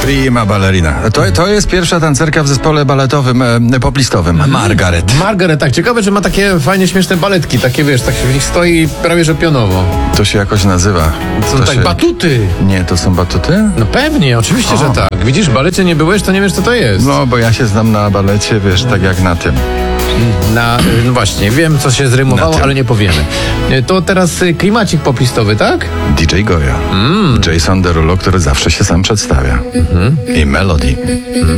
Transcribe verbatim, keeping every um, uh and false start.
Prima ballerina. To, to jest pierwsza tancerka w zespole baletowym, e, poplistowym. Margaret. Margaret, tak. Ciekawe, że ma takie fajnie śmieszne baletki. Takie, wiesz, tak się w nich stoi prawie że pionowo. To się jakoś nazywa. Są to tak się... batuty. Nie, to są batuty? No pewnie, oczywiście, O. że tak. Widzisz, w balecie nie byłeś, to nie wiesz, co to jest. No, bo ja się znam na balecie, wiesz, tak jak na tym. Na, no właśnie, wiem, co się Na zrymowało, tym. ale nie powiemy. To teraz y, klimacik poplistowy, tak? D J Goya. Mm. Jason Derulo, który zawsze się sam przedstawia. Mm-hmm. I Melody. Mm.